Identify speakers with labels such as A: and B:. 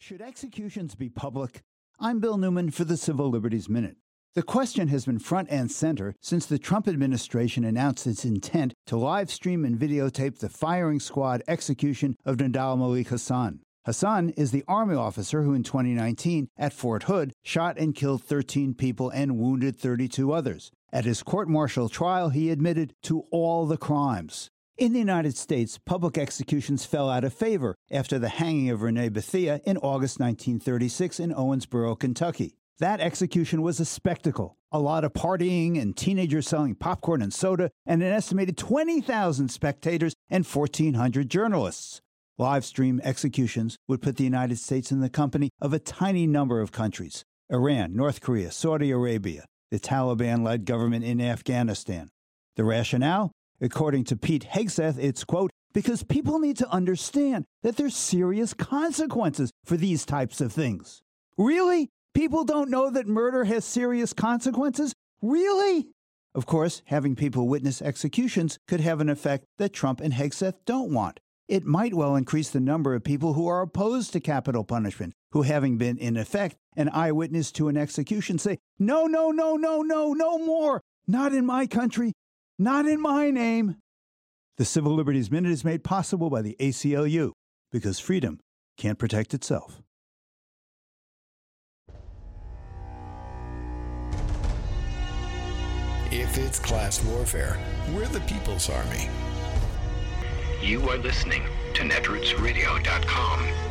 A: Should executions be public? I'm Bill Newman for the Civil Liberties Minute. The question has been front and center since the Trump administration announced its intent to live stream and videotape the firing squad execution of Nidal Malik Hasan. Hasan is the Army officer who in 2019 at Fort Hood shot and killed 13 people and wounded 32 others. At his court-martial trial, he admitted to all the crimes. In the United States, public executions fell out of favor after the hanging of Rene Bethea in August 1936 in Owensboro, Kentucky. That execution was a spectacle. A lot of partying and teenagers selling popcorn and soda, and an estimated 20,000 spectators and 1,400 journalists. Live stream executions would put the United States in the company of a tiny number of countries: Iran, North Korea, Saudi Arabia, the Taliban-led government in Afghanistan. The rationale? According to Pete Hegseth, it's, quote, because people need to understand that there's serious consequences for these types of things. Really? People don't know that murder has serious consequences? Really? Of course, having people witness executions could have an effect that Trump and Hegseth don't want. It might well increase the number of people who are opposed to capital punishment, who, having been, in effect, an eyewitness to an execution, say, no, no, no, no, no, no more. Not in my country. Not in my name. The Civil Liberties Minute is made possible by the ACLU, because freedom can't protect itself.
B: If it's class warfare, we're the People's Army.
C: You are listening to netrootsradio.com.